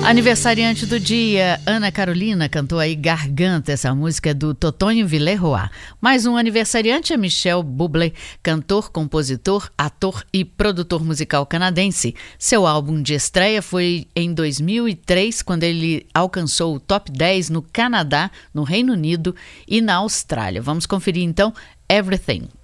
Aniversariante do dia, Ana Carolina cantou aí Garganta, essa música é do Totonho Villeroy. Mais um aniversariante é Michel Bublé, cantor, compositor, ator e produtor musical canadense. Seu álbum de estreia foi em 2003, quando ele alcançou o top 10 no Canadá, no Reino Unido e na Austrália. Vamos conferir então Everything.